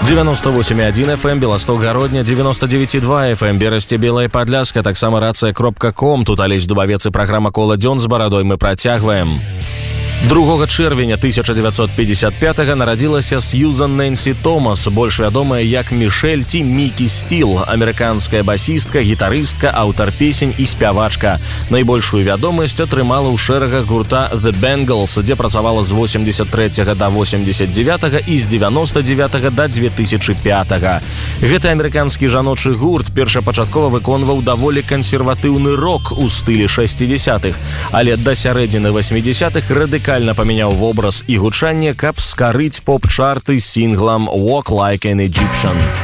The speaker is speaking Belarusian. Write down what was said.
98,1 FM, Белосток-Гародня, 99,2 FM, Берасце, Белая Падляска, таксама рацыя.com. Тут Алесь Дубавец і праграма «Кола дзён» з барадой мы працягваем. 2 чэрвеня 1955 нарадзілася Сьюзан Нэнсі Томас, больш вядомая як Мішэль ці Мікі Стіл, амерыканская басістка, гітарыстка, аўтар песень і спявачка. Найбольшую вядомасць атрымала ў шэрагах гурта The Bangles, дзе працавала з 83 да 89 і з 99 да 2005. Гэты амерыканскі жаночы гурт першапачаткова выконваў даволі кансерватыўны рок у стылі 60-х, але да сярэдзіны 80-х радыкальна памяняў вобраз і гучанне, каб скарыць поп-чарты з сінглам «Walk Like an Egyptian».